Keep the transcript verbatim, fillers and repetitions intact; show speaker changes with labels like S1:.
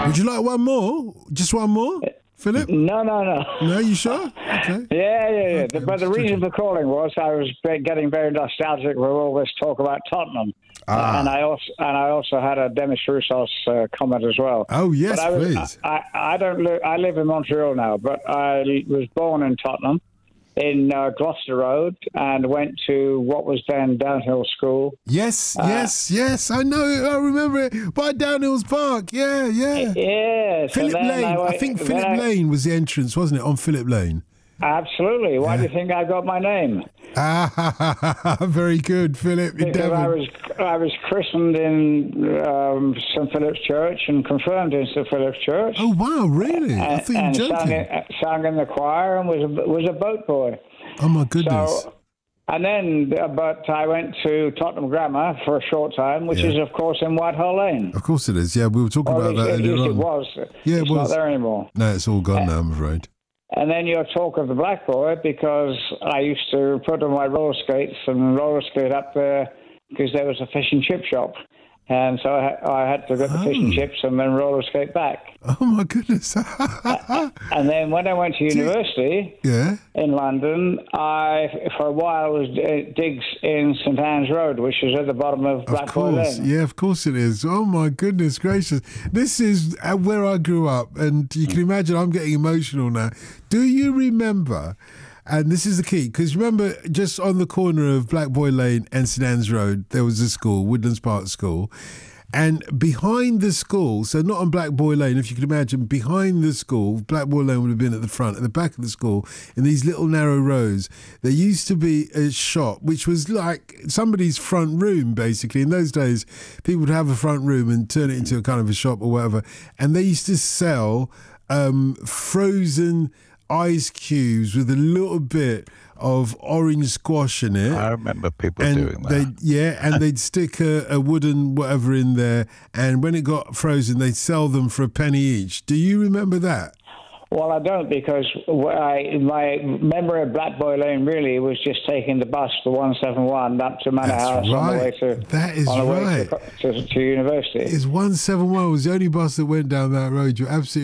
S1: Would you like one more? Just one more, Philip?
S2: No, no, no.
S1: No, you sure? Okay.
S2: Yeah, yeah, yeah.
S1: Okay,
S2: but the reason for calling was I was getting very nostalgic with all this talk about Tottenham.
S1: Ah.
S2: And I also and I also had a Demis Roussos uh, comment as well.
S1: Oh yes,
S2: but I was,
S1: please.
S2: I, I, I don't live. I live in Montreal now, but I was born in Tottenham, in uh, Gloucester Road, and went to what was then Downhill School.
S1: Yes,
S2: Uh,
S1: yes, yes. I know it. I remember it. By Downhills Park. Yeah, yeah.
S2: Yes.
S1: Philip
S2: and then
S1: Lane.
S2: I,
S1: I,
S2: went-
S1: think
S2: then
S1: Philip
S2: I-
S1: Lane was the entrance, wasn't it, on Philip Lane?
S2: Absolutely. Why
S1: Yeah.
S2: do you think I got my name?
S1: Ah, very good, Philip. in
S2: Because I
S1: Devon.
S2: was I was christened in um, Saint Philip's Church and confirmed in Saint Philip's Church.
S1: Oh wow, really? I
S2: and,
S1: thought you were
S2: and sang,
S1: joking.
S2: in, sang in the choir and was a, was a boat boy.
S1: Oh my goodness.
S2: So, and then, uh, but I went to Tottenham Grammar for a short time, which
S1: Yeah.
S2: is of course in Whitehall Lane.
S1: Of course it is. Yeah, we were talking
S2: Or
S1: about
S2: at
S1: that
S2: least, at
S1: earlier
S2: least it
S1: on.
S2: was.
S1: Yeah, it
S2: it's
S1: was.
S2: not there anymore.
S1: No, it's all gone now, I'm afraid.
S2: And then your talk of the Black Boy, because I used to put on my roller skates and roller skate up there because there was a fish and chip shop. And so I, ha- I had to get the fish and
S1: Oh.
S2: chips and then roller skate back.
S1: Oh my goodness.
S2: And then when I went to university
S1: yeah.
S2: in London, I, for a while, was uh, digs in St Anne's Road, which is at the bottom of Black
S1: Of
S2: Boy
S1: course,
S2: Lane.
S1: yeah, of course it is. Oh my goodness gracious! This is uh, where I grew up, and you can imagine I'm getting emotional now. Do you remember? And this is the key, because remember, just on the corner of Black Boy Lane and St Anne's Road, there was a school, Woodlands Park School, and behind the school, so not on Black Boy Lane, if you can imagine, behind the school, Black Boy Lane would have been at the front, at the back of the school, in these little narrow rows, there used to be a shop which was like somebody's front room, basically. In those days, people would have a front room and turn it into a kind of a shop or whatever, and they used to sell um, frozen ice cubes with a little bit of orange squash in it.
S3: I remember people
S1: and
S3: doing that.
S1: they'd- yeah, and they'd stick a, a wooden whatever in there, and when it got frozen, they'd sell them for a penny each. Do you remember that?
S2: Well, I don't, because I, my memory of Black Boy Lane really was just taking the bus for one seventy-one up to Manor
S1: That's
S2: House on the way
S1: right.
S2: to
S1: That is
S2: on the way
S1: right.
S2: to, to, to university.
S1: It's one seven one was the only bus that went down that road. You're absolutely